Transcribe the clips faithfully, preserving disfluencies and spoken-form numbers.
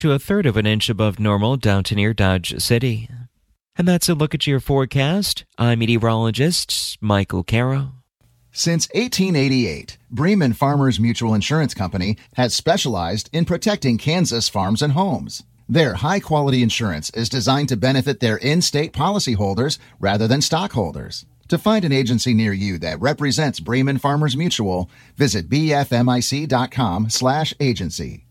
to a third of an inch above normal down to near Dodge City. And that's a look at your forecast. I'm meteorologist Michael Caro. Since eighteen eighty-eight, Bremen Farmers Mutual Insurance Company has specialized in protecting Kansas farms and homes. Their high-quality insurance is designed to benefit their in-state policyholders rather than stockholders. To find an agency near you that represents Bremen Farmers Mutual, visit b f m i c dot com slash agency.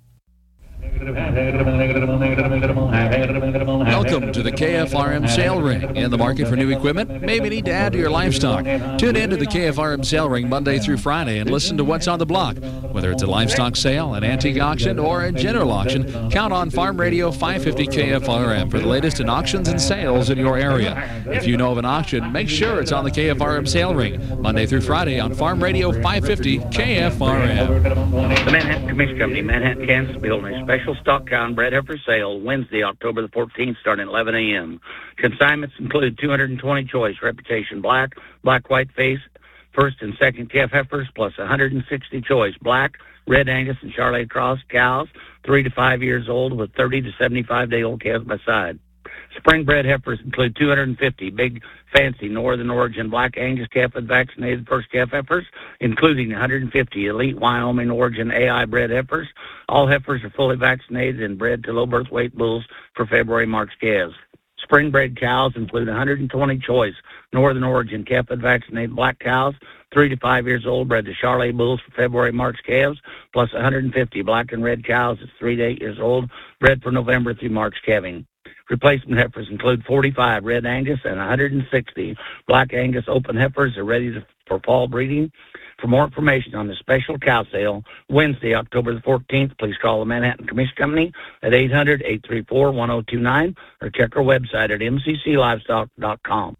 Welcome to the K F R M Sale Ring. In the market for new equipment? Maybe need to add to your livestock. Tune in to the K F R M Sale Ring Monday through Friday and listen to what's on the block. Whether it's a livestock sale, an antique auction, or a general auction, count on Farm Radio five fifty K F R M for the latest in auctions and sales in your area. If you know of an auction, make sure it's on the K F R M Sale Ring Monday through Friday on Farm Radio five fifty K F R M. The Manhattan Commission Company, Manhattan, Kansas, building a special stock cow and bred heifer sale Wednesday, October the fourteenth, starting at eleven a.m. Consignments include two hundred twenty choice Reputation Black, Black White Face, first and second calf heifers, plus one hundred sixty choice Black, Red Angus, and Charolais Cross cows, three to five years old with thirty to seventy-five day old calves by side. Spring bred heifers include two hundred fifty big, fancy Northern Origin Black Angus calf and vaccinated first calf heifers, including one hundred fifty elite Wyoming Origin A I bred heifers. All heifers are fully vaccinated and bred to low birth weight bulls for February-March calves. Spring bred cows include one hundred twenty choice Northern Origin calf and vaccinated black cows, three to five years old, bred to Charolais bulls for February-March calves, plus one hundred fifty black and red cows that's three to eight years old, bred for November through March calving. Replacement heifers include forty-five Red Angus and one hundred sixty Black Angus open heifers that are ready to, for fall breeding. For more information on the special cow sale, Wednesday, October the fourteenth, please call the Manhattan Commission Company at eight hundred, eight three four, one oh two nine or check our website at m c c livestock dot com.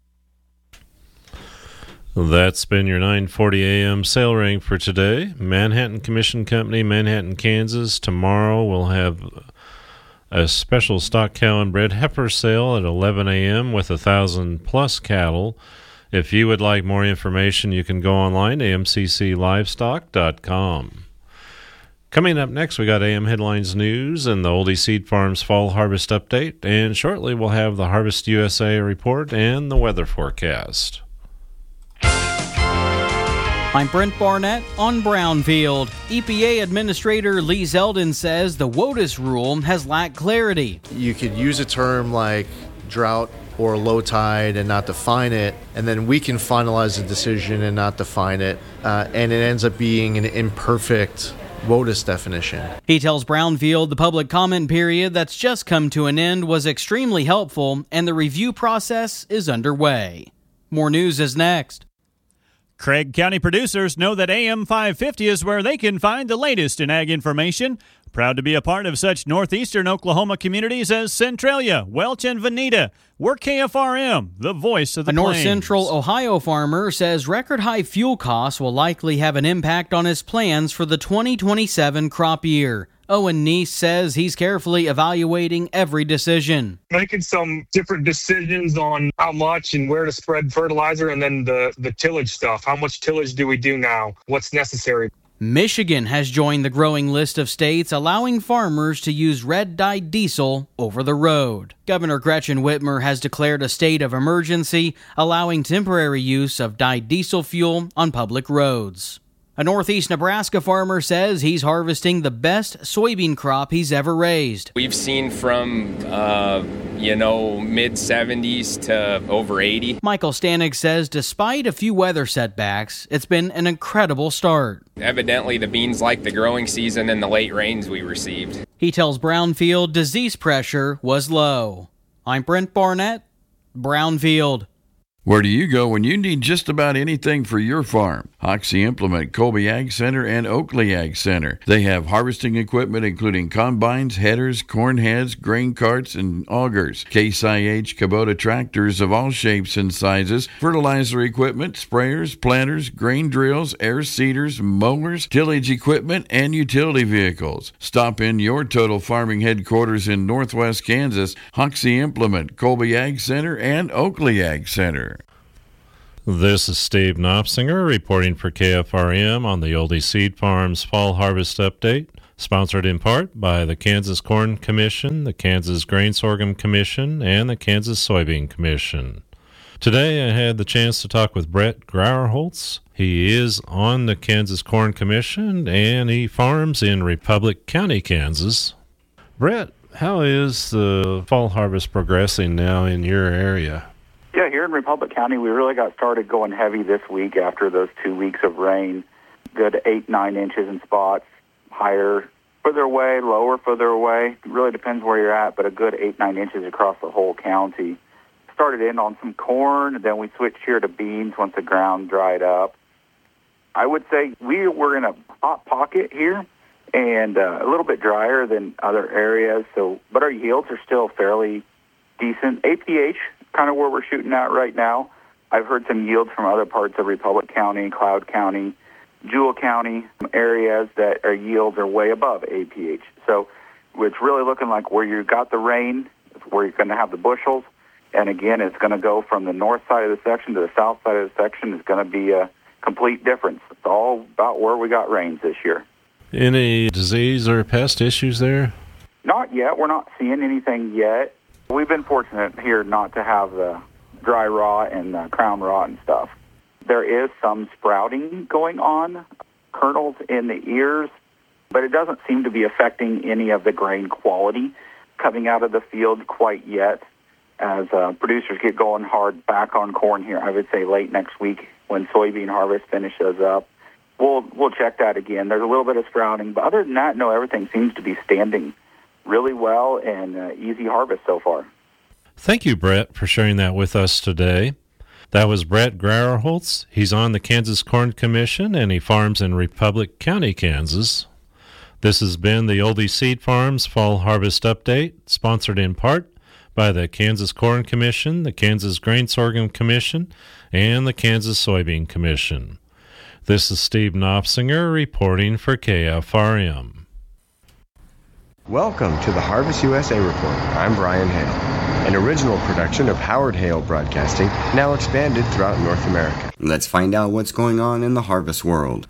That's been your nine forty a.m. sale ring for today. Manhattan Commission Company, Manhattan, Kansas. Tomorrow we'll have a special stock cow and bred heifer sale at eleven a.m. with one thousand plus cattle. If you would like more information, you can go online to m c c livestock dot com. Coming up next, we got A M Headlines News and the Oldie Seed Farms Fall Harvest Update, and shortly we'll have the Harvest U S A report and the weather forecast. I'm Brent Barnett on Brownfield. E P A Administrator Lee Zeldin says the WOTUS rule has lacked clarity. You could use a term like drought or low tide and not define it, and then we can finalize the decision and not define it, uh, and it ends up being an imperfect WOTUS definition. He tells Brownfield the public comment period that's just come to an end was extremely helpful, and the review process is underway. More news is next. Craig County producers know that A M five fifty is where they can find the latest in ag information. Proud to be a part of such northeastern Oklahoma communities as Centralia, Welch, and Veneta. We're K F R M, the voice of the A plains. north central Ohio farmer says record high fuel costs will likely have an impact on his plans for the twenty twenty-seven crop year. Owen Neese says he's carefully evaluating every decision. Making some different decisions on how much and where to spread fertilizer, and then the, the tillage stuff. How much tillage do we do now? What's necessary? Michigan has joined the growing list of states allowing farmers to use red-dyed diesel over the road. Governor Gretchen Whitmer has declared a state of emergency, allowing temporary use of dyed diesel fuel on public roads. A northeast Nebraska farmer says he's harvesting the best soybean crop he's ever raised. We've seen from, uh, you know, mid seventies to over eighty. Michael Stanek says despite a few weather setbacks, it's been an incredible start. Evidently, the beans like the growing season and the late rains we received. He tells Brownfield disease pressure was low. I'm Brent Barnett, Brownfield. Where do you go when you need just about anything for your farm? Hoxie Implement, Colby Ag Center, and Oakley Ag Center. They have harvesting equipment including combines, headers, corn heads, grain carts, and augers. Case I H Kubota tractors of all shapes and sizes, fertilizer equipment, sprayers, planters, grain drills, air seeders, mowers, tillage equipment, and utility vehicles. Stop in your Total Farming headquarters in Northwest Kansas, Hoxie Implement, Colby Ag Center, and Oakley Ag Center. This is Steve Knopsinger reporting for K F R M on the Oldie Seed Farms Fall Harvest Update. Sponsored in part by the Kansas Corn Commission, the Kansas Grain Sorghum Commission, and the Kansas Soybean Commission. Today I had the chance to talk with Brett Grauerholtz. He is on the Kansas Corn Commission, and he farms in Republic County, Kansas. Brett, how is the fall harvest progressing now in your area? Yeah, here in Republic County, we really got started going heavy this week after those two weeks of rain. Good eight, nine inches in spots, higher further away, lower further away. It really depends where you're at, but a good eight, nine inches across the whole county. Started in on some corn, and then we switched here to beans once the ground dried up. I would say we were in a hot pocket here, and uh, a little bit drier than other areas. So, but our yields are still fairly decent. A P H, kind of where we're shooting at right now. I've heard some yields from other parts of Republic County, Cloud County, Jewell County, areas that our yields are way above A P H. So it's really looking like where you got the rain, where you're going to have the bushels. And again, it's going to go from the north side of the section to the south side of the section. It's going to be a complete difference. It's all about where we got rains this year. Any disease or pest issues there? Not yet. We're not seeing anything yet. We've been fortunate here not to have the dry rot and the crown rot and stuff. There is some sprouting going on, kernels in the ears, but it doesn't seem to be affecting any of the grain quality coming out of the field quite yet. As uh, producers get going hard back on corn here, I would say late next week when soybean harvest finishes up, we'll we'll check that again. There's a little bit of sprouting, but other than that, no, everything seems to be standing really well and uh, easy harvest so far. Thank you, Brett, for sharing that with us today. That was Brett Grauerholtz. He's on the Kansas Corn Commission, and he farms in Republic County, Kansas. This has been the Oldie Seed Farms Fall Harvest Update, sponsored in part by the Kansas Corn Commission, the Kansas Grain Sorghum Commission, and the Kansas Soybean Commission. This is Steve Knopsinger reporting for K F R M. Welcome to the Harvest U S A Report. I'm Brian Hale, an original production of Howard Hale Broadcasting, now expanded throughout North America. Let's find out what's going on in the harvest world.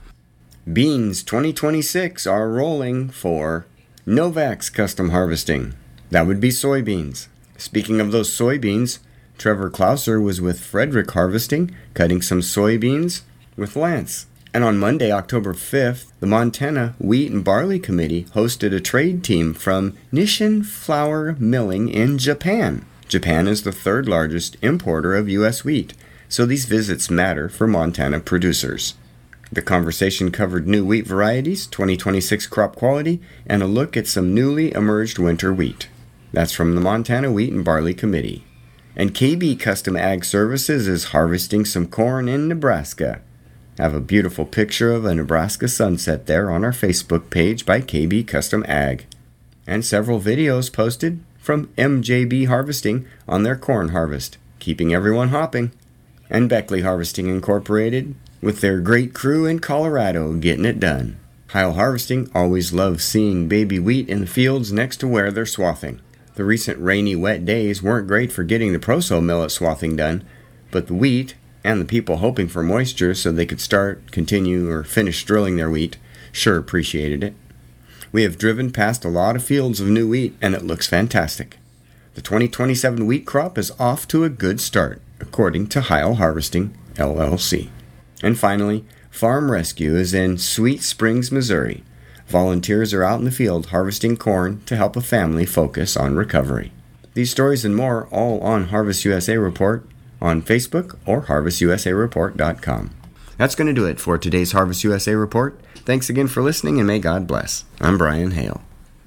Beans twenty twenty-six are rolling for Novak's Custom Harvesting. That would be soybeans. Speaking of those soybeans, Trevor Klauser was with Frederick Harvesting, cutting some soybeans with Lance. And on Monday, October fifth, the Montana Wheat and Barley Committee hosted a trade team from Nissin Flour Milling in Japan. Japan is the third largest importer of U S wheat, so these visits matter for Montana producers. The conversation covered new wheat varieties, twenty twenty-six crop quality, and a look at some newly emerged winter wheat. That's from the Montana Wheat and Barley Committee. And K B Custom Ag Services is harvesting some corn in Nebraska. I have a beautiful picture of a Nebraska sunset there on our Facebook page by K B Custom Ag. And several videos posted from M J B Harvesting on their corn harvest, keeping everyone hopping. And Beckley Harvesting Incorporated with their great crew in Colorado getting it done. Heil Harvesting always loves seeing baby wheat in the fields next to where they're swathing. The recent rainy, wet days weren't great for getting the proso millet swathing done, but the wheat, and the people hoping for moisture so they could start, continue, or finish drilling their wheat, sure appreciated it. We have driven past a lot of fields of new wheat, and it looks fantastic. The twenty twenty-seven wheat crop is off to a good start, according to Heil Harvesting, L L C. And finally, Farm Rescue is in Sweet Springs, Missouri. Volunteers are out in the field harvesting corn to help a family focus on recovery. These stories and more all on Harvest U S A Report on Facebook or harvest u s a report dot com. That's going to do it for today's Harvest U S A Report. Thanks again for listening, and may God bless. I'm Brian Hale.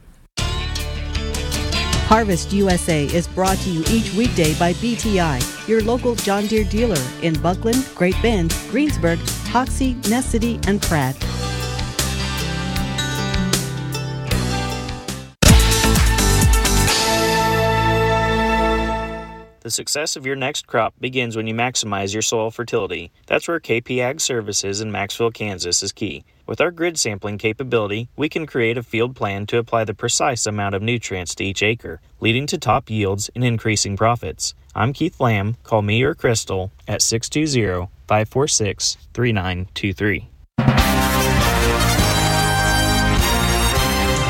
Harvest U S A is brought to you each weekday by B T I, your local John Deere dealer in Buckland, Great Bend, Greensburg, Hoxie, Ness City, and Pratt. The success of your next crop begins when you maximize your soil fertility. That's where K P Ag Services in Maxville, Kansas is key. With our grid sampling capability, we can create a field plan to apply the precise amount of nutrients to each acre, leading to top yields and increasing profits. I'm Keith Lamb. Call me or Crystal at six two zero, five four six, three nine two three.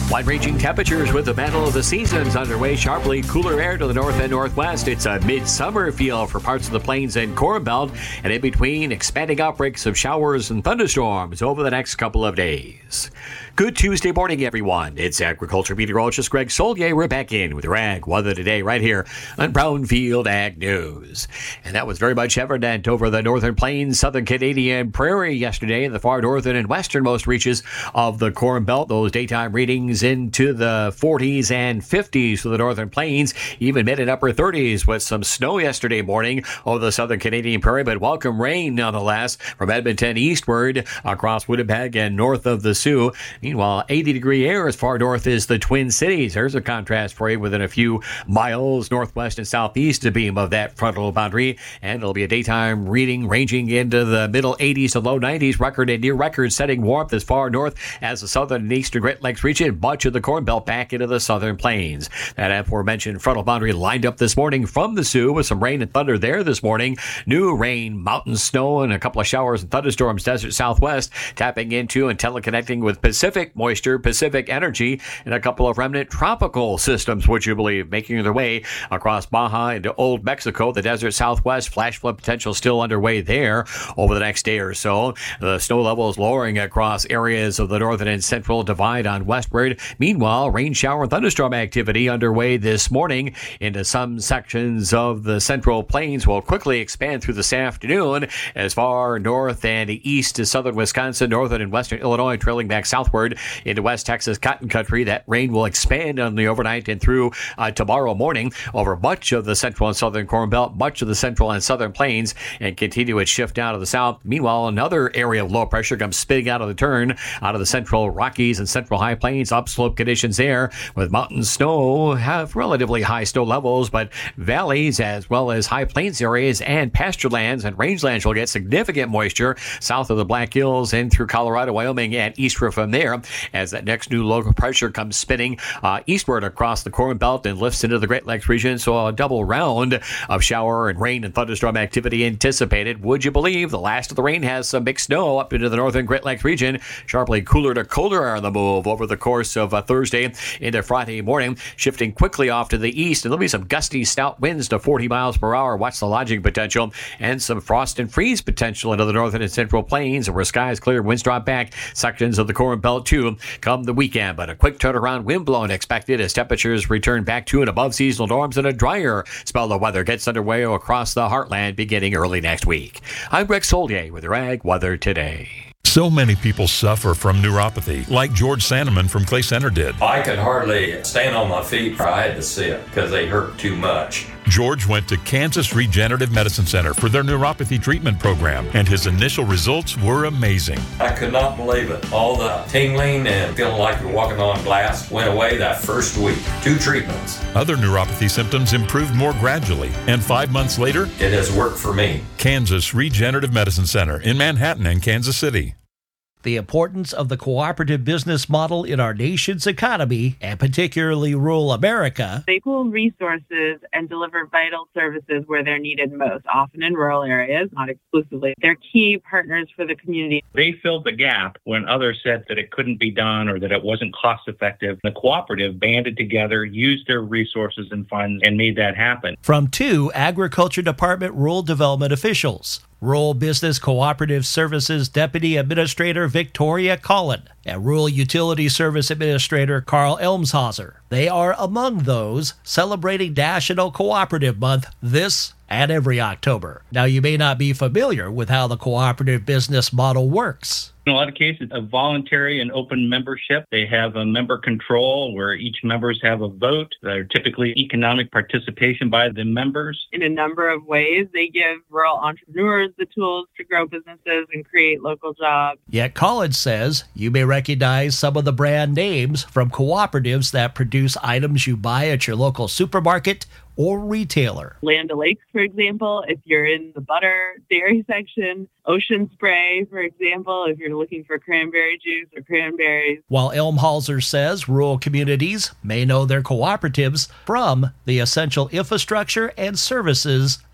Wide-ranging temperatures with the battle of the seasons underway. Sharply cooler air to the north and northwest. It's a midsummer feel for parts of the plains and Corn Belt, and in between, expanding outbreaks of showers and thunderstorms over the next couple of days. Good Tuesday morning, everyone. It's agriculture meteorologist Greg Solier. We're back in with your ag weather today right here on Brownfield Ag News. And that was very much evident over the northern plains, southern Canadian prairie yesterday in the far northern and westernmost reaches of the Corn Belt. Those daytime readings into the forties and fifties for the northern plains, even mid and upper thirties with some snow yesterday morning over the southern Canadian prairie, but welcome rain nonetheless from Edmonton eastward across Winnipeg and north of the Sioux. Meanwhile, eighty degree air as far north as the Twin Cities. There's a contrast for you within a few miles northwest and southeast to beam of that frontal boundary. And it'll be a daytime reading ranging into the middle eighties to low nineties. Record and near record setting warmth as far north as the southern and eastern Great Lakes region. Much of the Corn Belt back into the southern plains. That aforementioned frontal boundary lined up this morning from the Sioux with some rain and thunder there this morning. New rain, mountain snow, and a couple of showers and thunderstorms desert southwest, tapping into and teleconnecting with Pacific moisture, Pacific energy, and a couple of remnant tropical systems, would you believe, making their way across Baja into Old Mexico, the desert southwest. Flash flood potential still underway there over the next day or so. The snow level is lowering across areas of the northern and central divide on westward. Meanwhile, rain, shower, and thunderstorm activity underway this morning into some sections of the central plains will quickly expand through this afternoon as far north and east to southern Wisconsin, northern and western Illinois, trailing back southward into West Texas cotton country. That rain will expand on the overnight and through uh, tomorrow morning over much of the central and southern Corn Belt, much of the central and southern plains, and continue its shift down to the south. Meanwhile, another area of low pressure comes spinning out of the turn out of the central Rockies and central high plains. Upslope conditions there with mountain snow have relatively high snow levels, but valleys as well as high plains areas and pasture lands and rangelands will get significant moisture south of the Black Hills and through Colorado, Wyoming, and eastward from there as that next new low pressure comes spinning uh, eastward across the Corn Belt and lifts into the Great Lakes region. So a double round of shower and rain and thunderstorm activity anticipated. Would you believe the last of the rain has some big snow up into the northern Great Lakes region? Sharply cooler to colder air on the move over the course of uh, Thursday into Friday morning, shifting quickly off to the east. And there'll be some gusty stout winds to forty miles per hour. Watch the lodging potential and some frost and freeze potential into the northern and central plains where skies clear, winds drop back sections of the Corn Belt too come the weekend. But a quick turnaround, wind blowing expected as temperatures return back to and above seasonal norms and a drier spell of weather gets underway across the heartland beginning early next week. I'm Greg Solier with your Ag Weather Today. So many people suffer from neuropathy, like George Sandeman from Clay Center did. I could hardly stand on my feet. I had to sit because they hurt too much. George went to Kansas Regenerative Medicine Center for their neuropathy treatment program, and his initial results were amazing. I could not believe it. All the tingling and feeling like you're walking on glass went away that first week. Two treatments. Other neuropathy symptoms improved more gradually, and five months later, it has worked for me. Kansas Regenerative Medicine Center in Manhattan and Kansas City. The importance of the cooperative business model in our nation's economy, and particularly rural America. They pool resources and deliver vital services where they're needed most, often in rural areas, not exclusively. They're key partners for the community. They filled the gap when others said that it couldn't be done or that it wasn't cost effective. The cooperative banded together, used their resources and funds, and made that happen. From two Agriculture Department rural development officials. Rural Business Cooperative Services Deputy Administrator Victoria Collin and Rural Utility Service Administrator Carl Elmshauser. They are among those celebrating National Cooperative Month this and every October. Now, you may not be familiar with how the cooperative business model works. In a lot of cases, a voluntary and open membership. They have a member control where each members have a vote. They're typically economic participation by the members. In a number of ways, they give rural entrepreneurs the tools to grow businesses and create local jobs. Yet Collins says you may recognize some of the brand names from cooperatives that produce items you buy at your local supermarket or retailer. Land O'Lakes, for example, if you're in the butter dairy section. Ocean Spray, for example, if you're looking for cranberry juice or cranberries. While Elmhauser says rural communities may know their cooperatives from the essential infrastructure and services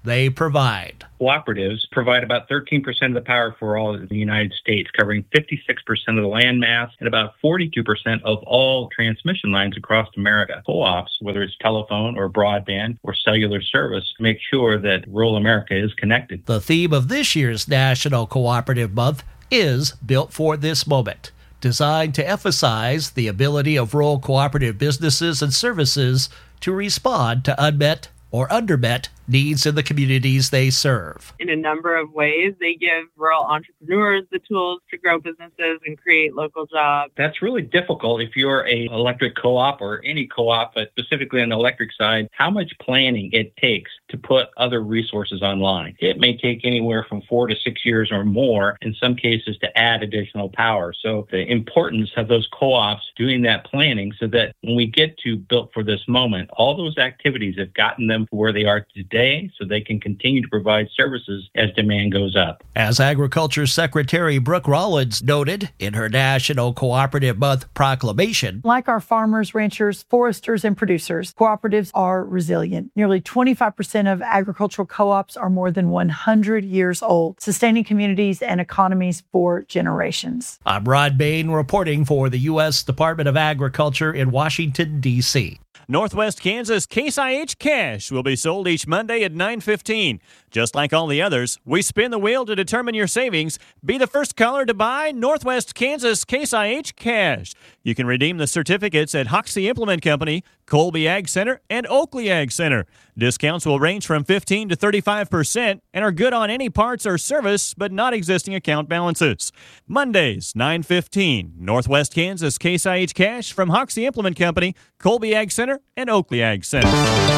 they provide. Cooperatives provide about thirteen percent of the power for all of the United States, covering fifty-six percent of the land mass and about forty-two percent of all transmission lines across America. Co-ops, whether it's telephone or broadband or cellular service, make sure that rural America is connected. The theme of this year's National Cooperative Month is Built for This Moment, designed to emphasize the ability of rural cooperative businesses and services to respond to unmet or undermet needs in the communities they serve. In a number of ways, they give rural entrepreneurs the tools to grow businesses and create local jobs. That's really difficult if you're a electric co-op or any co-op, but specifically on the electric side, how much planning it takes to put other resources online. It may take anywhere from four to six years or more, in some cases, to add additional power. So the importance of those co-ops doing that planning so that when we get to Built for This Moment, all those activities have gotten them to where they are today, so they can continue to provide services as demand goes up. As Agriculture Secretary Brooke Rollins noted in her National Cooperative Month proclamation, like our farmers, ranchers, foresters, and producers, cooperatives are resilient. Nearly twenty-five percent of agricultural co-ops are more than one hundred years old, sustaining communities and economies for generations. I'm Rod Bain reporting for the U S Department of Agriculture in Washington, D C Northwest Kansas Case I H Cash will be sold each Monday at nine fifteen. Just like all the others, we spin the wheel to determine your savings. Be the first caller to buy Northwest Kansas Case I H Cash. You can redeem the certificates at Hoxie Implement Company, Colby Ag Center, and Oakley Ag Center. Discounts will range from fifteen to thirty-five percent and are good on any parts or service, but not existing account balances. Mondays, nine fifteen. Northwest Kansas Case I H Cash from Hoxie Implement Company, Colby Ag Center, and Oakley Ag Center.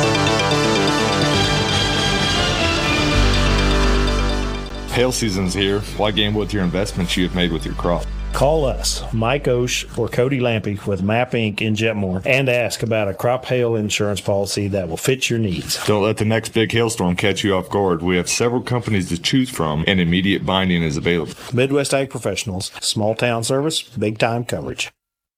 Hail season's here. Why gamble with your investments you have made with your crop? Call us, Mike Osh or Cody Lampy with Map Incorporated in Jetmore, and ask about a crop hail insurance policy that will fit your needs. Don't let the next big hailstorm catch you off guard. We have several companies to choose from, and immediate binding is available. Midwest Ag Professionals, small town service, big time coverage.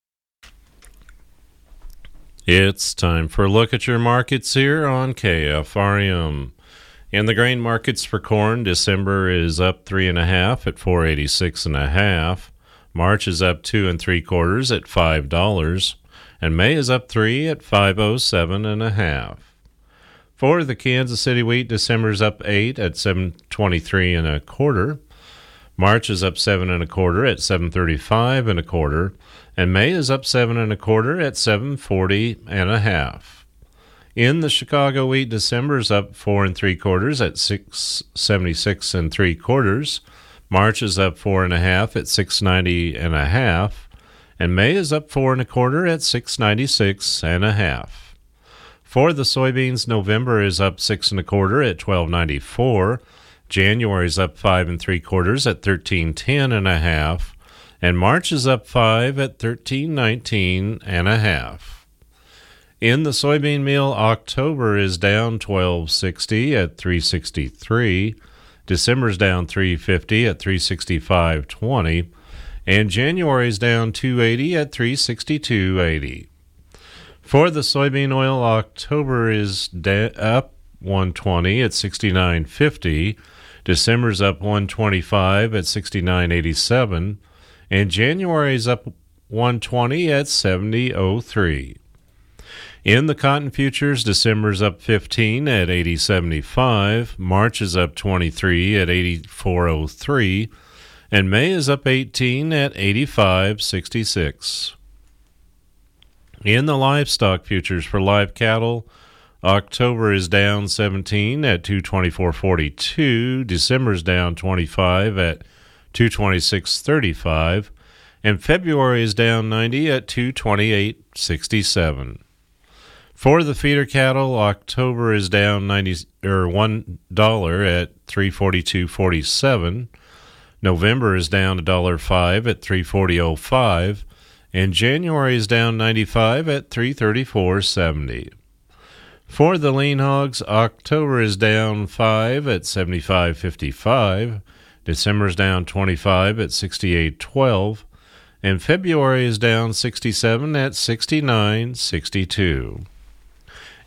It's time for a look at your markets here on K F R M. In the grain markets for corn, December is up three and a half at four eighty-six and a half. March is up two and three quarters at five dollars, and May is up three at five oh seven and a half. For the Kansas City wheat, December's up eight at seven twenty-three and a quarter. March is up seven and a quarter at seven thirty-five and a quarter, and May is up seven and a quarter at seven forty and a half. In the Chicago wheat, December's up four and three quarters at six seventy-six and three quarters. March is up four and a half at six ninety and a half, and May is up four and a quarter at six ninety-six and a half. For the soybeans, November is up six and a quarter at twelve ninety-four. January's up five and three quarters at thirteen ten and a half, and March is up five at thirteen nineteen and a half. In the soybean meal, October is down twelve sixty at three sixty-three. December's down three fifty at three sixty-five twenty, and January's down two eighty at three sixty-two eighty. For the soybean oil, October is da- up one twenty at sixty-nine fifty. December's up one twenty-five at sixty-nine eighty-seven, and January's up one twenty at seventy oh three. In the cotton futures, December's up fifteen at eighty seventy-five, March is up twenty-three at eighty-four oh three, and May is up eighteen at eighty-five sixty-six. In the livestock futures for live cattle, October is down seventeen at two twenty-four forty-two, December's down twenty-five at two twenty-six thirty-five, and February is down ninety at two twenty-eight sixty-seven. For the feeder cattle, October is down ninety or one dollar at three forty-two forty-seven. November is down a dollar five at three forty oh five, and January is down ninety-five at three thirty-four seventy. For the lean hogs, October is down five at seventy-five fifty-five. December is down twenty-five at sixty-eight twelve, and February is down sixty-seven at sixty-nine sixty-two.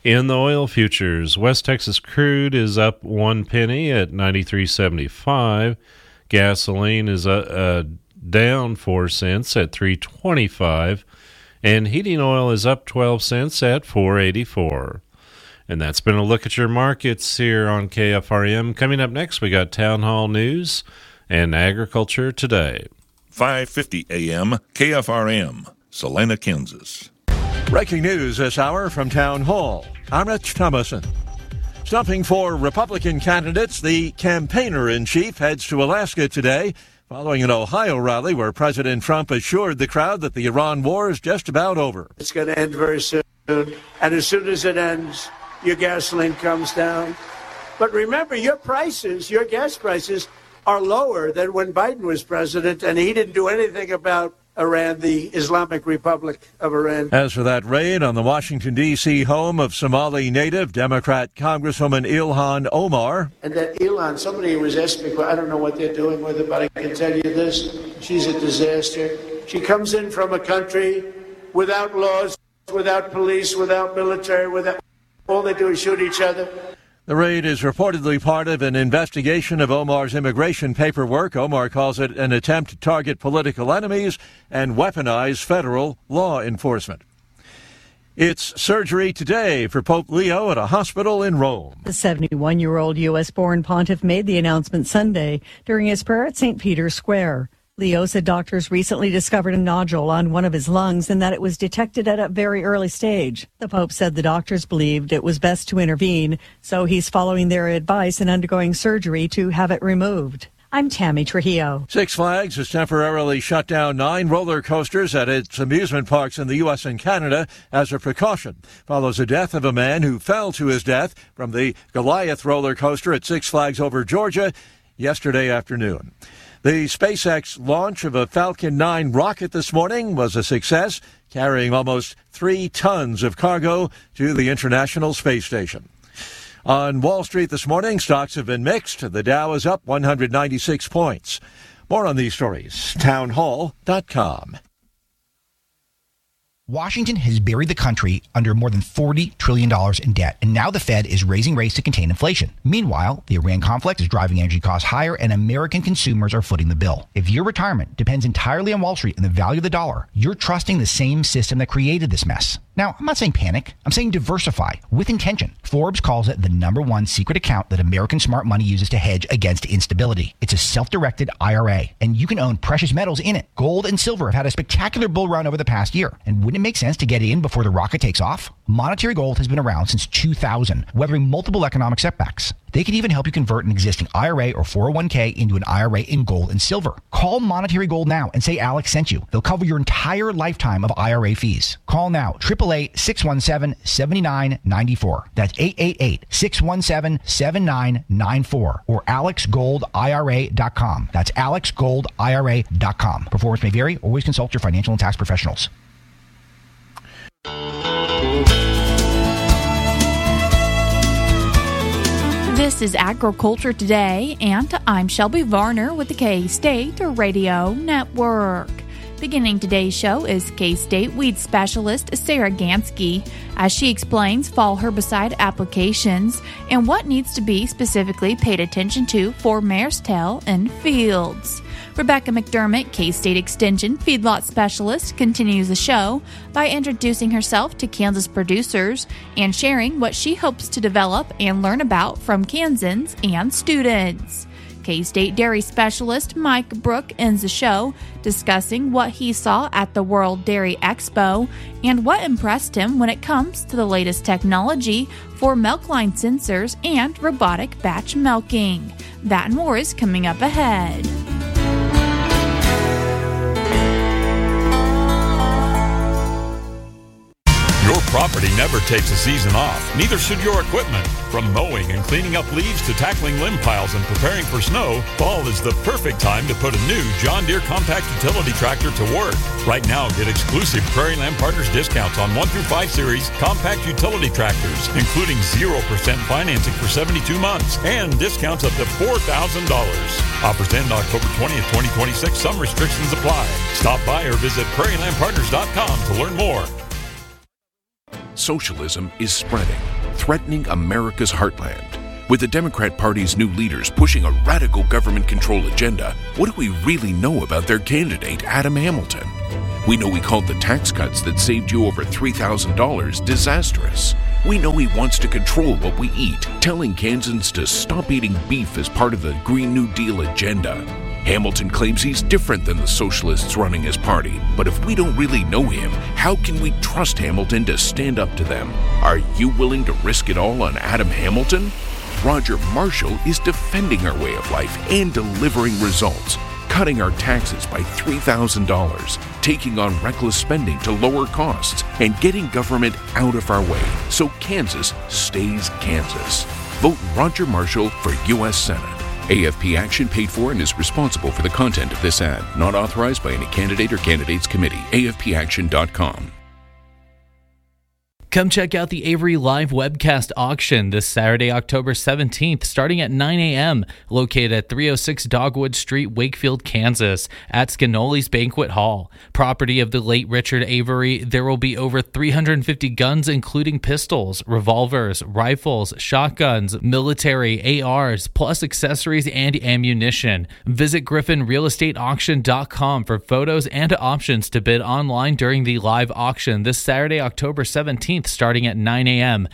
In the oil futures, West Texas crude is up one penny at ninety-three seventy-five. Gasoline is uh, uh, down four cents at three twenty-five, and heating oil is up twelve cents at four eighty-four. And that's been a look at your markets here on K F R M. Coming up next, we got Town Hall News and Agriculture Today. five fifty A M K F R M, Salina, Kansas. Breaking news this hour from Town Hall. I'm Rich Thomason. Stumping for Republican candidates, the campaigner-in-chief heads to Alaska today following an Ohio rally where President Trump assured the crowd that the Iran war is just about over. It's going to end very soon, and as soon as it ends, your gasoline comes down. But remember, your prices, your gas prices, are lower than when Biden was president, and he didn't do anything about Iran, the Islamic Republic of Iran. As for that raid on the Washington, D C home of Somali native Democrat Congresswoman Ilhan Omar. And that Ilhan, somebody was asking me, I don't know what they're doing with her, but I can tell you this, she's a disaster. She comes in from a country without laws, without police, without military, without, all they do is shoot each other. The raid is reportedly part of an investigation of Omar's immigration paperwork. Omar calls it an attempt to target political enemies and weaponize federal law enforcement. It's surgery today for Pope Leo at a hospital in Rome. The seventy-one-year-old U S-born pontiff made the announcement Sunday during his prayer at Saint Peter's Square. Leo said doctors recently discovered a nodule on one of his lungs and that it was detected at a very early stage. The Pope said the doctors believed it was best to intervene, so he's following their advice and undergoing surgery to have it removed. I'm Tammy Trujillo. Six Flags has temporarily shut down nine roller coasters at its amusement parks in the U S and Canada as a precaution. Follows the death of a man who fell to his death from the Goliath roller coaster at Six Flags Over Georgia yesterday afternoon. The SpaceX launch of a Falcon nine rocket this morning was a success, carrying almost three tons of cargo to the International Space Station. On Wall Street this morning, stocks have been mixed. The Dow is up one hundred ninety-six points. More on these stories, town hall dot com. Washington has buried the country under more than forty trillion dollars in debt, and now the Fed is raising rates to contain inflation. Meanwhile, the Iran conflict is driving energy costs higher, and American consumers are footing the bill. If your retirement depends entirely on Wall Street and the value of the dollar, you're trusting the same system that created this mess. Now, I'm not saying panic. I'm saying diversify with intention. Forbes calls it the number one secret account that American smart money uses to hedge against instability. It's a self-directed I R A, and you can own precious metals in it. Gold and silver have had a spectacular bull run over the past year, and wouldn't it make sense to get in before the rocket takes off? Monetary Gold has been around since two thousand, weathering multiple economic setbacks. They can even help you convert an existing I R A or four oh one k into an I R A in gold and silver. Call Monetary Gold now and say Alex sent you. They'll cover your entire lifetime of I R A fees. Call now, eight eight eight, six one seven, seven nine nine four. That's eight eight eight, six one seven, seven nine nine four or alex gold I R A dot com. That's alex gold I R A dot com. Performance may vary. Always consult your financial and tax professionals. This is Agriculture Today, and I'm Shelby Varner with the K-State Radio Network. Beginning today's show is K-State weed specialist Sarah Gansky as she explains fall herbicide applications and what needs to be specifically paid attention to for mare's tail in fields. Rebecca McDermott, K-State Extension feedlot specialist, continues the show by introducing herself to Kansas producers and sharing what she hopes to develop and learn about from Kansans and students. K-State dairy specialist Mike Brook ends the show discussing what he saw at the World Dairy Expo and what impressed him when it comes to the latest technology for milk line sensors and robotic batch milking. That and more is coming up ahead. Your property never takes a season off. Neither should your equipment. From mowing and cleaning up leaves to tackling limb piles and preparing for snow, fall is the perfect time to put a new John Deere compact utility tractor to work. Right now, get exclusive Prairie Land Partners discounts on one through five series compact utility tractors, including zero percent financing for seventy-two months and discounts up to four thousand dollars. Offers end October twentieth, twenty twenty-six. Some restrictions apply. Stop by or visit prairie land partners dot com to learn more. socialism is spreading, threatening America's heartland. With the Democrat Party's new leaders pushing a radical government control agenda, what do we really know about their candidate, Adam Hamilton? We know he called the tax cuts that saved you over three thousand dollars disastrous. We know he wants to control what we eat, telling Kansans to stop eating beef as part of the Green New Deal agenda. Hamilton claims he's different than the socialists running his party, but if we don't really know him, how can we trust Hamilton to stand up to them? Are you willing to risk it all on Adam Hamilton? Roger Marshall is defending our way of life and delivering results, cutting our taxes by three thousand dollars, taking on reckless spending to lower costs, and getting government out of our way so Kansas stays Kansas. Vote Roger Marshall for U S Senate. A F P Action paid for and is responsible for the content of this ad. Not authorized by any candidate or candidates committee. A F P action dot com. Come check out the Avery Live webcast auction this Saturday, October seventeenth, starting at nine a.m., located at three oh six Dogwood Street, Wakefield, Kansas, at Scanoli's Banquet Hall. Property of the late Richard Avery, there will be over three hundred fifty guns, including pistols, revolvers, rifles, shotguns, military, A Rs, plus accessories and ammunition. Visit griffin real estate auction dot com for photos and options to bid online during the live auction this Saturday, October seventeenth, starting at nine a.m.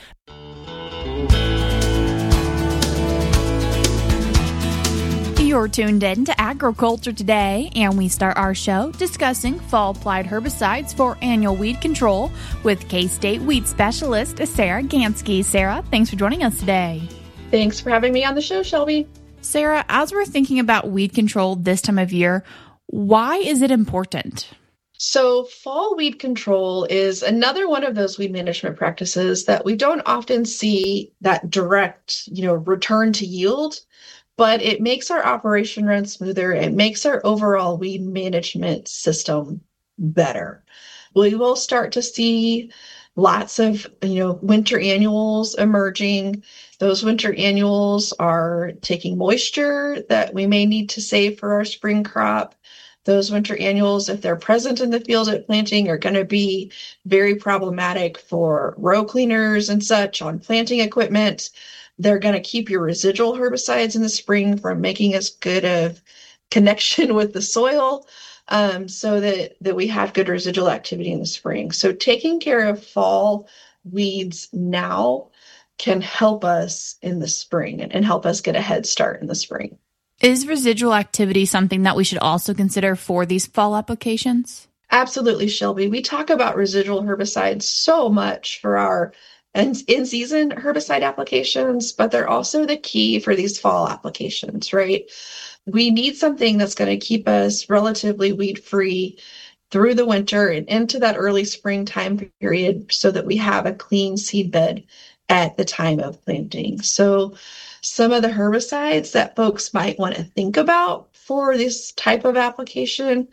You're tuned in to Agriculture Today, and we start our show discussing fall-applied herbicides for annual weed control with K-State weed specialist Sarah Gansky. Sarah, thanks for joining us today. Thanks for having me on the show, Shelby. Sarah, as we're thinking about weed control this time of year, why is it important? So fall weed control is another one of those weed management practices that we don't often see that direct, you know, return to yield, but it makes our operation run smoother. It makes our overall weed management system better. We will start to see lots of, you know, winter annuals emerging. Those winter annuals are taking moisture that we may need to save for our spring crop. Those winter annuals, if they're present in the field at planting, are going to be very problematic for row cleaners and such on planting equipment. They're going to keep your residual herbicides in the spring from making as good of connection with the soil, um, so that, that we have good residual activity in the spring. So taking care of fall weeds now can help us in the spring and, and help us get a head start in the spring. Is residual activity something that we should also consider for these fall applications? Absolutely, Shelby. We talk about residual herbicides so much for our in-season herbicide applications, but they're also the key for these fall applications, right? We need something that's going to keep us relatively weed-free through the winter and into that early spring time period so that we have a clean seed bed at the time of planting. So some of the herbicides that folks might want to think about for this type of application,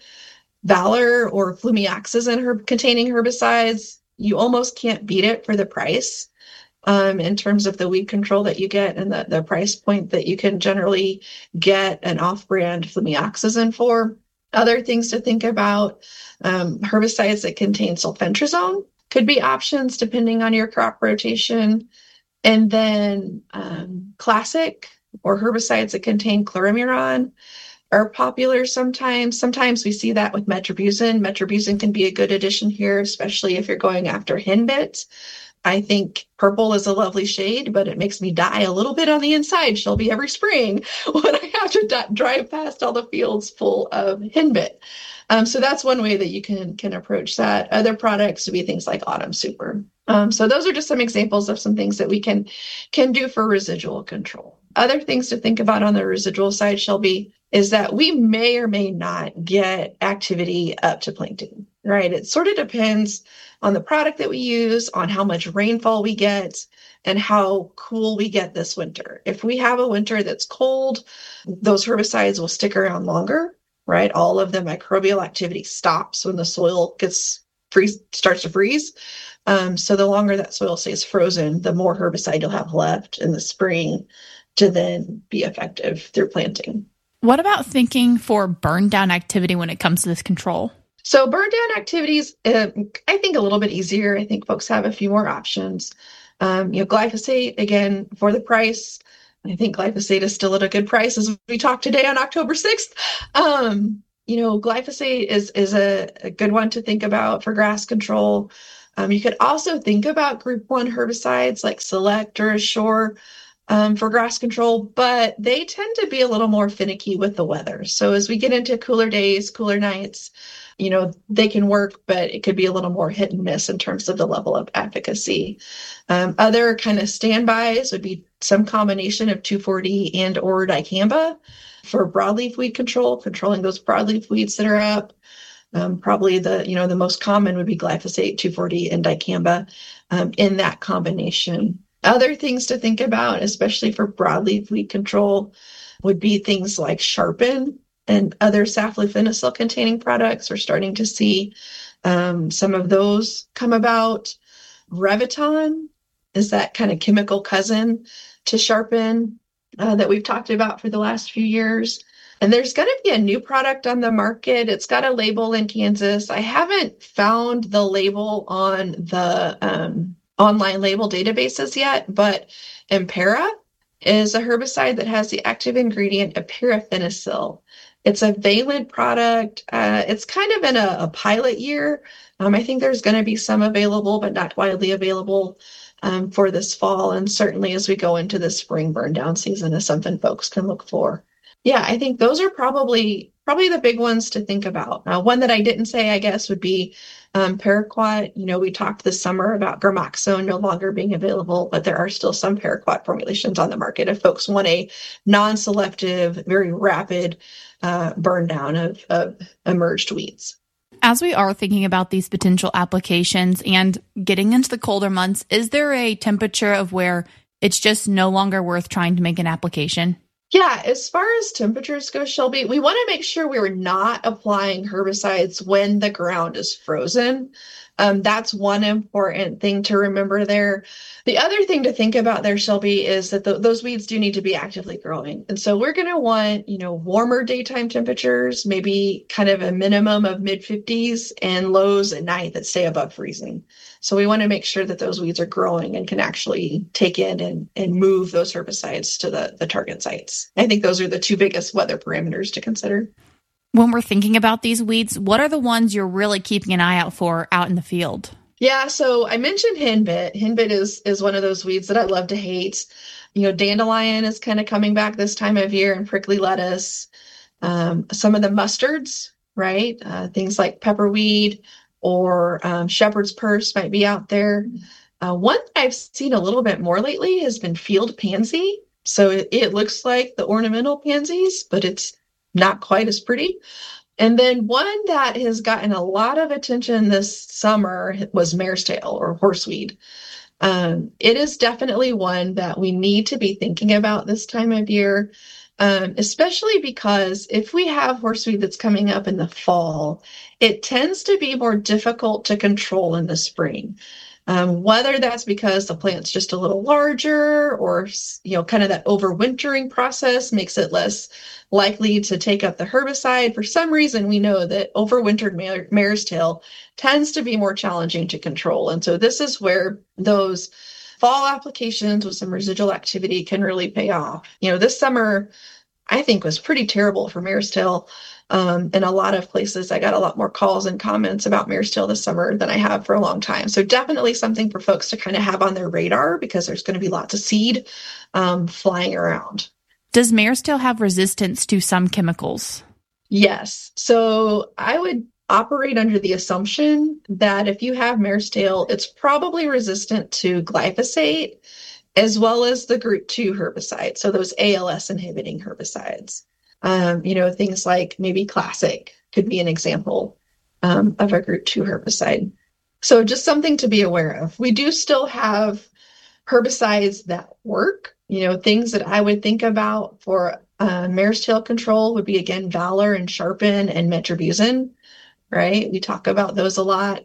Valor or flumioxazin herb containing herbicides, you almost can't beat it for the price um, in terms of the weed control that you get and the, the price point that you can generally get an off-brand flumioxazin for. Other things to think about, um, herbicides that contain sulfentrazone could be options depending on your crop rotation. And then um, classic or herbicides that contain chlorimiron are popular sometimes. Sometimes we see that with metribuzin. Metribuzin can be a good addition here, especially if you're going after henbit. I think purple is a lovely shade, but it makes me die a little bit on the inside, Shelby, every spring when I have to d- drive past all the fields full of henbit. Um, so that's one way that you can can approach that. Other products would be things like Autumn Super. Um, so those are just some examples of some things that we can can do for residual control. Other things to think about on the residual side, Shelby, is that we may or may not get activity up to planting, right? It sort of depends on the product that we use, on how much rainfall we get, and how cool we get this winter. If we have a winter that's cold, those herbicides will stick around longer, right? All of the microbial activity stops when the soil gets freeze, starts to freeze. Um, so the longer that soil stays frozen, the more herbicide you'll have left in the spring to then be effective through planting. What about thinking for burn down activity when it comes to this control? So burn down activities, uh, I think a little bit easier. I think folks have a few more options. Um, you know, glyphosate, again, for the price, I think glyphosate is still at a good price as we talked today on October sixth. Um, you know, glyphosate is, is a, a good one to think about for grass control. Um, you could also think about group one herbicides like Select or Assure um, for grass control, but they tend to be a little more finicky with the weather. So as we get into cooler days, cooler nights, you know, they can work, but it could be a little more hit and miss in terms of the level of efficacy. Um, other kind of standbys would be some combination of two four D and or dicamba for broadleaf weed control, controlling those broadleaf weeds that are up. Um, probably the, you know, the most common would be glyphosate, two four D, and dicamba um, in that combination. Other things to think about, especially for broadleaf weed control, would be things like Sharpen and other saflufenicil containing products. We're starting to see um, some of those come about. Reviton is that kind of chemical cousin to Sharpen uh, that we've talked about for the last few years. And there's going to be a new product on the market. It's got a label in Kansas. I haven't found the label on the um, online label databases yet, but Impera is a herbicide that has the active ingredient of pyrifenicil. It's a valent product. Uh, it's kind of in a, a pilot year. Um, I think there's going to be some available, but not widely available um, for this fall. And certainly as we go into the spring burn down season is something folks can look for. Yeah, I think those are probably probably the big ones to think about. Now, one that I didn't say, I guess, would be um, paraquat. You know, we talked this summer about Gramoxone no longer being available, but there are still some paraquat formulations on the market if folks want a non-selective, very rapid uh, burn down of, of emerged weeds. As we are thinking about these potential applications and getting into the colder months, is there a temperature of where it's just no longer worth trying to make an application? Yeah, as far as temperatures go, Shelby, we want to make sure we're not applying herbicides when the ground is frozen. Um, that's one important thing to remember there. The other thing to think about there, Shelby, is that the, those weeds do need to be actively growing. And so we're going to want, you know, warmer daytime temperatures, maybe kind of a minimum of mid fifties and lows at night that stay above freezing. So we want to make sure that those weeds are growing and can actually take in and, and move those herbicides to the, the target sites. I think those are the two biggest weather parameters to consider. When we're thinking about these weeds, what are the ones you're really keeping an eye out for out in the field? Yeah, so I mentioned henbit. Henbit is is one of those weeds that I love to hate. You know, dandelion is kind of coming back this time of year, and prickly lettuce. Um, some of the mustards, right? Uh, things like pepperweed or um, shepherd's purse might be out there. Uh, one that I've seen a little bit more lately has been field pansy. So it, it looks like the ornamental pansies, but it's not quite as pretty. And then one that has gotten a lot of attention this summer was mare's tail or horseweed. Um, it is definitely one that we need to be thinking about this time of year, um, especially because if we have horseweed that's coming up in the fall, it tends to be more difficult to control in the spring. Um, whether that's because the plant's just a little larger or, you know, kind of that overwintering process makes it less likely to take up the herbicide. For some reason, we know that overwintered mare, mare's tail tends to be more challenging to control. And so this is where those fall applications with some residual activity can really pay off. You know, this summer, I think, was pretty terrible for mare's tail. Um, in a lot of places, I got a lot more calls and comments about mare's tail this summer than I have for a long time. So definitely something for folks to kind of have on their radar because there's going to be lots of seed um, flying around. Does mare's tail have resistance to some chemicals? Yes. So I would operate under the assumption that if you have mare's tail, it's probably resistant to glyphosate as well as the group two herbicides. So those A L S inhibiting herbicides. Um, you know, things like maybe Classic could be an example um, of a group two herbicide. So just something to be aware of. We do still have herbicides that work. You know, things that I would think about for uh, mare's tail control would be, again, Valor and Sharpen and Metribuzin, right? We talk about those a lot.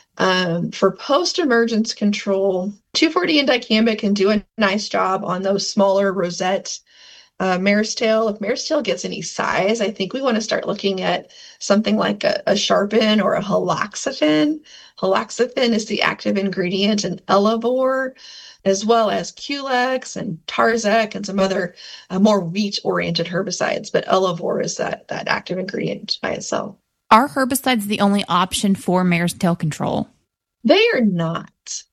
Um, for post-emergence control, two four D and dicamba can do a nice job on those smaller rosette uh, mare's tail. If mare's tail gets any size, I think we want to start looking at something like a, a Sharpen or a haloxifin. Haloxifin is the active ingredient in Elevore, as well as Culex and Tarzec and some other uh, more wheat-oriented herbicides. But Elevore is that, that active ingredient by itself. Are herbicides the only option for mare's tail control? They are not.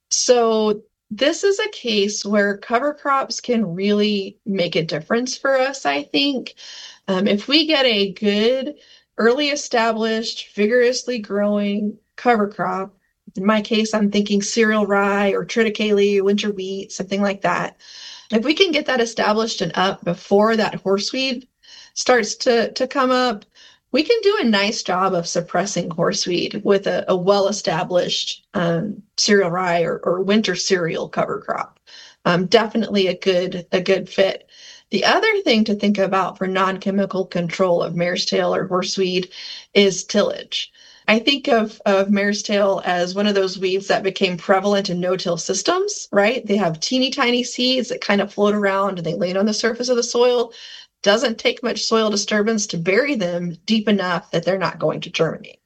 So this is a case where cover crops can really make a difference for us, I think. Um, if we get a good, early established, vigorously growing cover crop, in my case, I'm thinking cereal rye or triticale, winter wheat, something like that. If we can get that established and up before that horseweed starts to, to come up, we can do a nice job of suppressing horseweed with a, a well-established um, cereal rye or, or winter cereal cover crop. Um, definitely a good a good fit. The other thing to think about for non-chemical control of mare's tail or horseweed is tillage. I think of, of mare's tail as one of those weeds that became prevalent in no-till systems, right? They have teeny tiny seeds that kind of float around and they land on the surface of the soil. Doesn't take much soil disturbance to bury them deep enough that they're not going to germinate.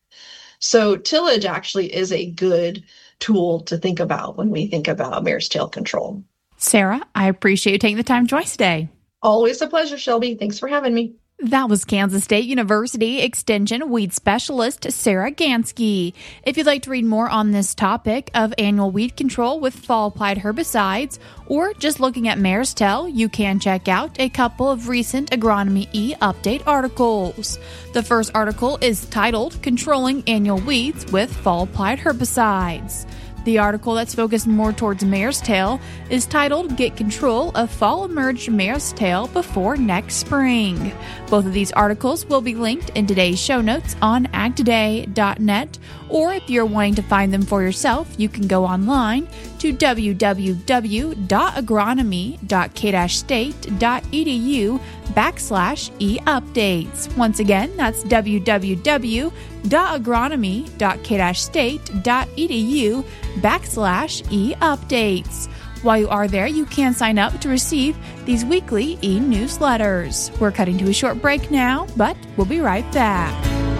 So tillage actually is a good tool to think about when we think about mare's tail control. Sarah, I appreciate you taking the time to join us today. Always a pleasure, Shelby. Thanks for having me. That was Kansas State University Extension Weed Specialist Sarah Gansky. If you'd like to read more on this topic of annual weed control with fall-applied herbicides, or just looking at mare's tail, you can check out a couple of recent Agronomy E update articles. The first article is titled Controlling Annual Weeds with Fall-Applied Herbicides. The article that's focused more towards mare's tail is titled Get Control of Fall Emerged Mare's Tail Before Next Spring. Both of these articles will be linked in today's show notes on ag today dot net, or if you're wanting to find them for yourself, you can go online to w w w dot agronomy dot k state dot e d u backslash e-updates. Once again, that's w w w dot agronomy dot k state dot e d u backslash e-updates. While you are there, you can sign up to receive these weekly e-newsletters. We're cutting to a short break now, but we'll be right back.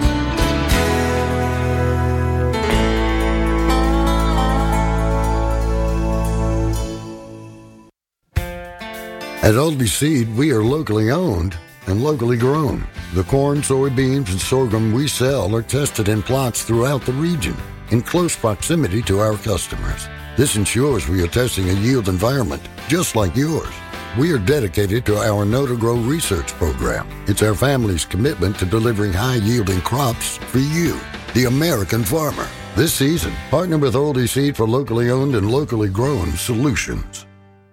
At Aldi Seed, we are locally owned and locally grown. The corn, soybeans, and sorghum we sell are tested in plots throughout the region in close proximity to our customers. This ensures we are testing a yield environment just like yours. We are dedicated to our Know to Grow research program. It's our family's commitment to delivering high-yielding crops for you, the American farmer. This season, partner with Aldi Seed for locally owned and locally grown solutions.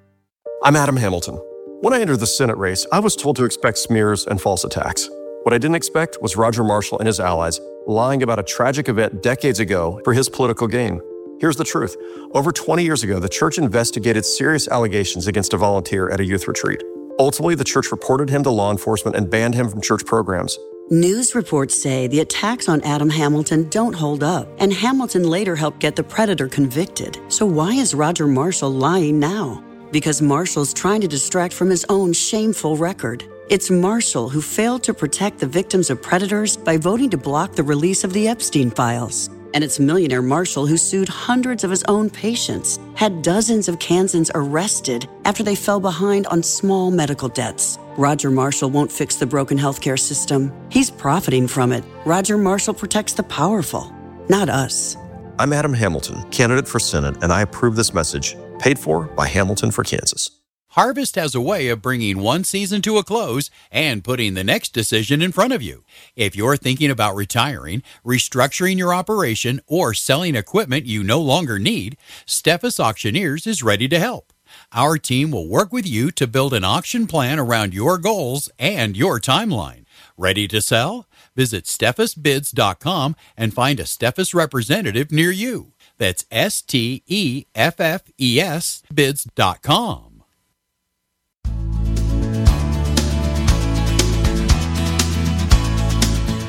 I'm Adam Hamilton. When I entered the Senate race, I was told to expect smears and false attacks. What I didn't expect was Roger Marshall and his allies lying about a tragic event decades ago for his political gain. Here's the truth. Over twenty years ago, the church investigated serious allegations against a volunteer at a youth retreat. Ultimately, the church reported him to law enforcement and banned him from church programs. News reports say the attacks on Adam Hamilton don't hold up, and Hamilton later helped get the predator convicted. So why is Roger Marshall lying now? Because Marshall's trying to distract from his own shameful record. It's Marshall who failed to protect the victims of predators by voting to block the release of the Epstein files. And it's millionaire Marshall who sued hundreds of his own patients, had dozens of Kansans arrested after they fell behind on small medical debts. Roger Marshall won't fix the broken healthcare system. He's profiting from it. Roger Marshall protects the powerful, not us. I'm Adam Hamilton, candidate for Senate, and I approve this message, paid for by Hamilton for Kansas. Harvest has a way of bringing one season to a close and putting the next decision in front of you. If you're thinking about retiring, restructuring your operation, or selling equipment you no longer need, Steffes Auctioneers is ready to help. Our team will work with you to build an auction plan around your goals and your timeline. Ready to sell? Visit steffes bids dot com and find a Steffes representative near you. That's S T E F F E S bids dot com.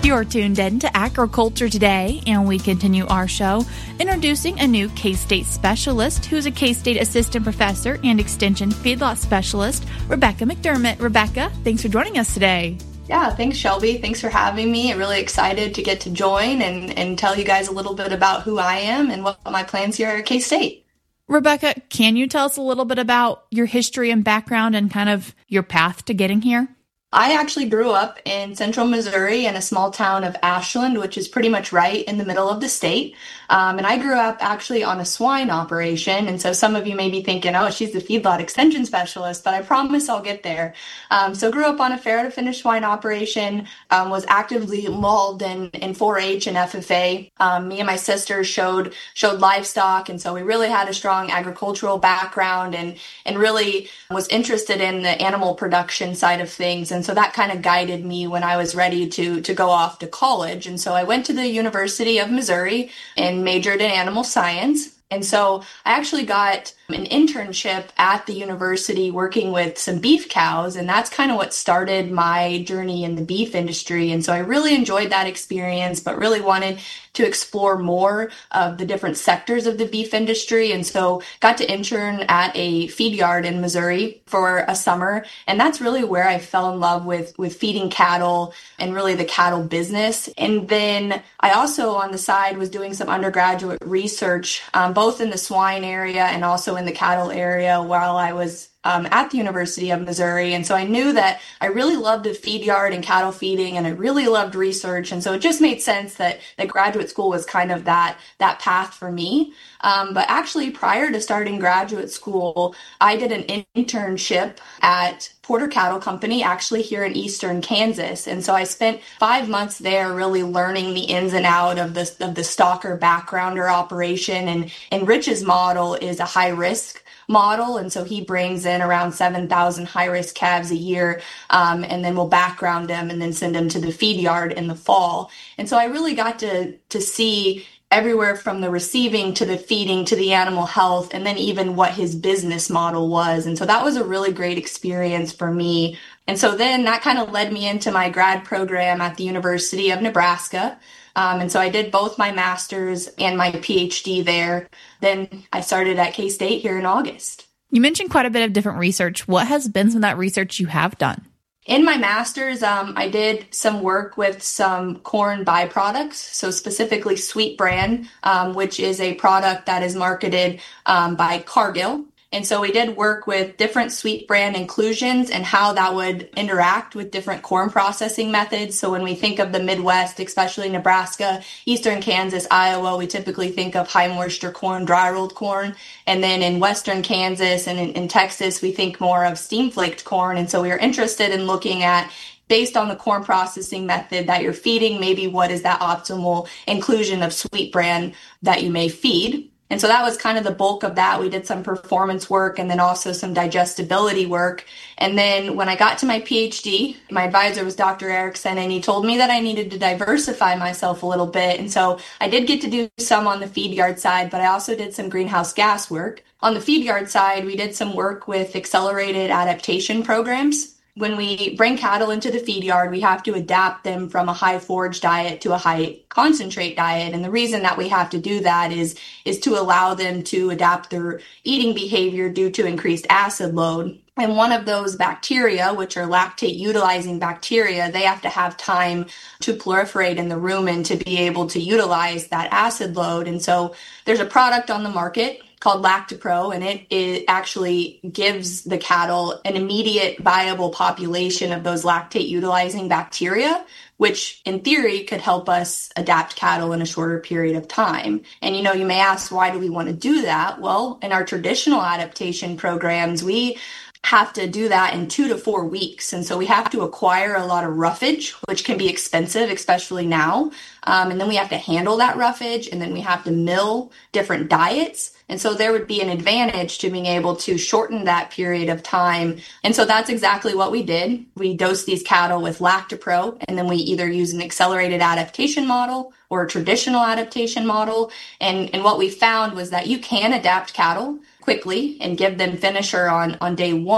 You're tuned in to Agriculture Today, and we continue our show introducing a new K-State specialist who's a K-State assistant professor and extension feedlot specialist, Rebecca McDermott. Rebecca, thanks for joining us today. Yeah, thanks, Shelby. Thanks for having me. I'm really excited to get to join and, and tell you guys a little bit about who I am and what my plans here at K-State. Rebecca, can you tell us a little bit about your history and background and kind of your path to getting here? I actually grew up in central Missouri in a small town of Ashland, which is pretty much right in the middle of the state. Um, and I grew up actually on a swine operation. And so some of you may be thinking, oh, she's the feedlot extension specialist, but I promise I'll get there. Um, so grew up on a fair to finish swine operation, um, was actively involved in, in four H and F F A. Um, me and my sister showed showed livestock. And so we really had a strong agricultural background and, and really was interested in the animal production side of things. And so that kind of guided me when I was ready to, to go off to college. And so I went to the University of Missouri and majored in animal science. And so I actually got an internship at the university working with some beef cows, and that's kind of what started my journey in the beef industry. And so I really enjoyed that experience, but really wanted to explore more of the different sectors of the beef industry. And so got to intern at a feed yard in Missouri for a summer. And that's really where I fell in love with, with feeding cattle and really the cattle business. And then I also on the side was doing some undergraduate research, um, both in the swine area and also in the cattle area while I was Um, at the University of Missouri. And so I knew that I really loved the feed yard and cattle feeding, and I really loved research. And so it just made sense that, that graduate school was kind of that, that path for me. Um, but actually, prior to starting graduate school, I did an internship at Porter Cattle Company, actually here in Eastern Kansas. And so I spent five months there really learning the ins and out of the, of the stocker backgrounder operation. And, and Rich's model is a high risk model. And so he brings in around seven thousand high-risk calves a year, um, and then we'll background them and then send them to the feed yard in the fall. And so I really got to to see everywhere from the receiving to the feeding to the animal health, and then even what his business model was. And so that was a really great experience for me. And so then that kind of led me into my grad program at the University of Nebraska. Um, and so I did both my master's and my PhD there. Then I started at K-State here in August. You mentioned quite a bit of different research. What has been some of that research you have done? In my master's, um, I did some work with some corn byproducts, so specifically Sweet Bran, um, which is a product that is marketed um, by Cargill. And so we did work with different Sweet Bran inclusions and how that would interact with different corn processing methods. So when we think of the Midwest, especially Nebraska, Eastern Kansas, Iowa, we typically think of high moisture corn, dry rolled corn. And then in Western Kansas and in, in Texas, we think more of steam flaked corn. And so we are interested in looking at, based on the corn processing method that you're feeding, maybe what is that optimal inclusion of Sweet Bran that you may feed. And so that was kind of the bulk of that. We did some performance work and then also some digestibility work. And then when I got to my PhD, my advisor was Doctor Erickson, and he told me that I needed to diversify myself a little bit. And so I did get to do some on the feed yard side, but I also did some greenhouse gas work. On the feed yard side, we did some work with accelerated adaptation programs. When we bring cattle into the feed yard, we have to adapt them from a high forage diet to a high concentrate diet. And the reason that we have to do that is, is to allow them to adapt their eating behavior due to increased acid load. And one of those bacteria, which are lactate utilizing bacteria, they have to have time to proliferate in the rumen to be able to utilize that acid load. And so there's a product on the market called Lactopro, and it, it actually gives the cattle an immediate viable population of those lactate utilizing bacteria, which in theory could help us adapt cattle in a shorter period of time. And, you know, you may ask, why do we want to do that? Well, in our traditional adaptation programs, we have to do that in two to four weeks. And so we have to acquire a lot of roughage, which can be expensive, especially now. Um, and then we have to handle that roughage, and then we have to mill different diets. And so there would be an advantage to being able to shorten that period of time. And so that's exactly what we did. We dosed these cattle with Lactopro, and then we either use an accelerated adaptation model or a traditional adaptation model. And, and what we found was that you can adapt cattle quickly and give them finisher on, on day one.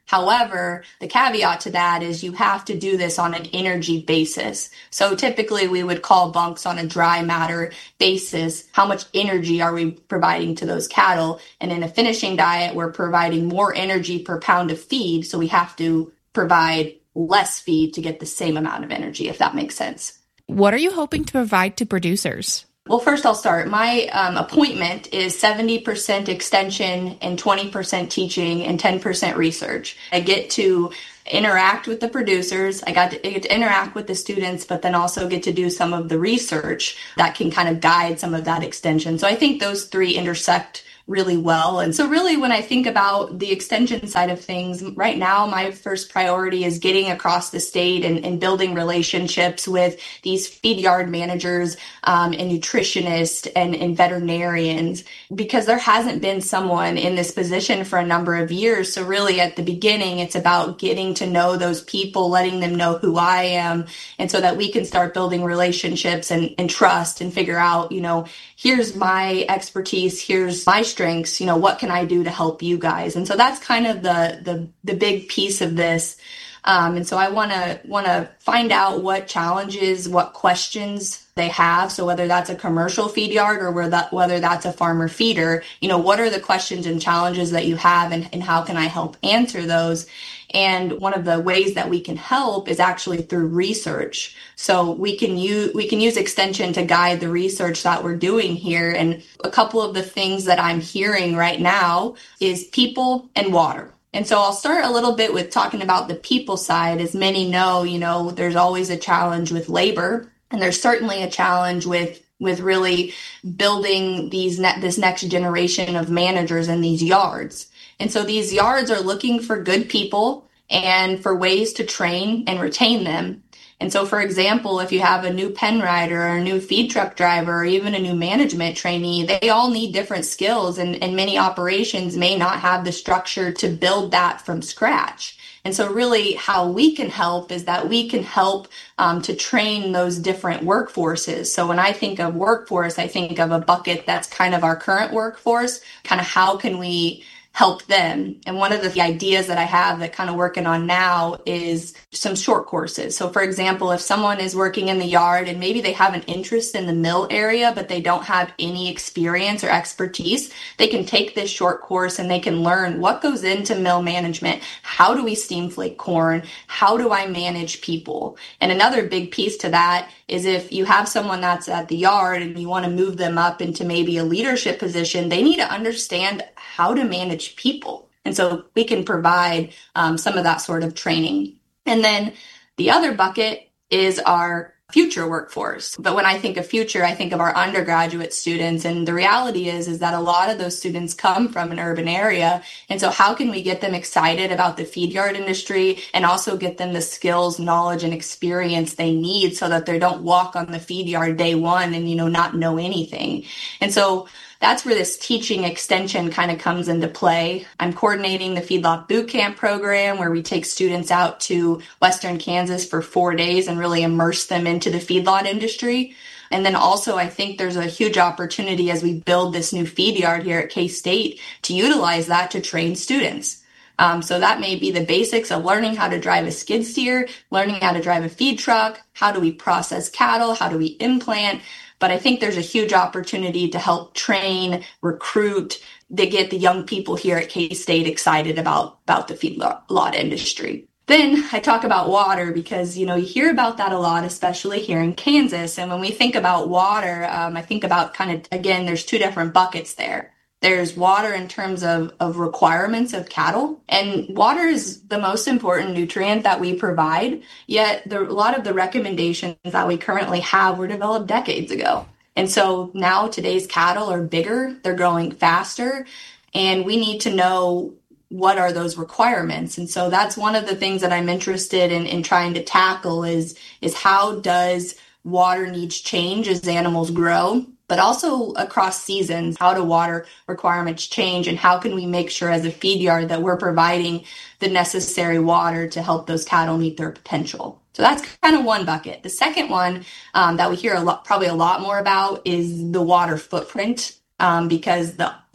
However, the caveat to that is you have to do this on an energy basis. So typically we would call bunks on a dry matter basis. How much energy are we providing to those cattle? And in a finishing diet, we're providing more energy per pound of feed. So we have to provide less feed to get the same amount of energy, if that makes sense. What are you hoping to provide to producers? Well, first I'll start. My um, appointment is seventy percent extension and twenty percent teaching and ten percent research. I get to interact with the producers. I got to, I get to interact with the students, but then also get to do some of the research that can kind of guide some of that extension. So I think those three intersect really well. And so really when I think about the extension side of things, right now my first priority is getting across the state and, and building relationships with these feed yard managers um, and nutritionists and, and veterinarians, because there hasn't been someone in this position for a number of years. So really at the beginning, it's about getting to know those people, letting them know who I am, and so that we can start building relationships and, and trust and figure out, you know, here's my expertise, here's my strengths, you know, what can I do to help you guys? And so that's kind of the the, the big piece of this. Um, and so I want to want to find out what challenges, what questions they have. So whether that's a commercial feed yard or whether, that, whether that's a farmer feeder, you know, what are the questions and challenges that you have, and, and how can I help answer those? And one of the ways that we can help is actually through research. So we can use we can use extension to guide the research that we're doing here. And a couple of the things that I'm hearing right now is people and water. And so I'll start a little bit with talking about the people side. As many know, you know, there's always a challenge with labor, and there's certainly a challenge with with really building these ne- this next generation of managers in these yards. And so these yards are looking for good people and for ways to train and retain them. And so, for example, if you have a new pen rider or a new feed truck driver or even a new management trainee, they all need different skills, and, and many operations may not have the structure to build that from scratch. And so really how we can help is that we can help um, to train those different workforces. So when I think of workforce, I think of a bucket that's kind of our current workforce, kind of how can we help them. And one of the ideas that I have that kind of working on now is some short courses. So for example, if someone is working in the yard and maybe they have an interest in the mill area, but they don't have any experience or expertise, they can take this short course and they can learn what goes into mill management. How do we steam flake corn? How do I manage people? And another big piece to that is if you have someone that's at the yard and you want to move them up into maybe a leadership position, they need to understand how to manage people. And so we can provide um, some of that sort of training. And then the other bucket is our future workforce. But when I think of future, I think of our undergraduate students. And the reality is, is that a lot of those students come from an urban area. And so how can we get them excited about the feed yard industry and also get them the skills, knowledge, and experience they need so that they don't walk on the feed yard day one and, you know, not know anything. And so that's where this teaching extension kind of comes into play. I'm coordinating the Feedlot Bootcamp program where we take students out to Western Kansas for four days and really immerse them into the feedlot industry. And then also I think there's a huge opportunity as we build this new feed yard here at K-State to utilize that to train students. Um, so that may be the basics of learning how to drive a skid steer, learning how to drive a feed truck, how do we process cattle, how do we implant. But I think there's a huge opportunity to help train, recruit, to get the young people here at K-State excited about, about the feedlot industry. Then I talk about water because, you know, you hear about that a lot, especially here in Kansas. And when we think about water, um, I think about kind of, again, there's two different buckets there. There's water in terms of, of requirements of cattle, and water is the most important nutrient that we provide, yet the, a lot of the recommendations that we currently have were developed decades ago. And so now today's cattle are bigger, they're growing faster, and we need to know what are those requirements. And so that's one of the things that I'm interested in, in trying to tackle is, is how does water needs change as animals grow, but also across seasons, how do water requirements change, and how can we make sure as a feed yard that we're providing the necessary water to help those cattle meet their potential. So that's kind of one bucket. The second one um, that we hear a lot, probably a lot more about is the water footprint, um, because the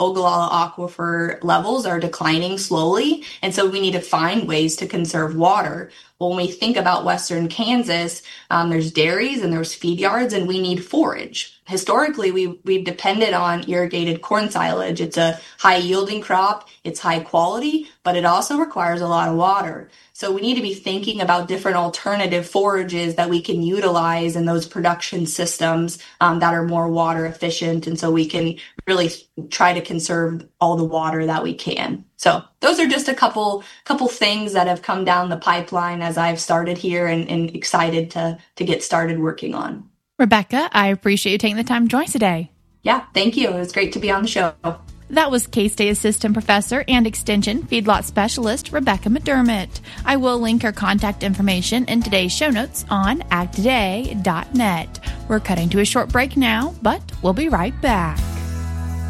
Ogallala aquifer levels are declining slowly, and so we need to find ways to conserve water. Well, when we think about Western Kansas, um, there's dairies and there's feed yards, and we need forage. Historically, we, we've depended on irrigated corn silage. It's a high-yielding crop, it's high quality, but it also requires a lot of water. So we need to be thinking about different alternative forages that we can utilize in those production systems um, that are more water efficient, and so we can really try to conserve all the water that we can. So those are just a couple couple things that have come down the pipeline as I've started here and, and excited to to get started working on. Rebecca, I appreciate you taking the time to join us today. Yeah, thank you. It was great to be on the show. That was K-State Assistant Professor and Extension Feedlot Specialist Rebecca McDermott. I will link her contact information in today's show notes on ag today dot net. We're cutting to a short break now, but we'll be right back.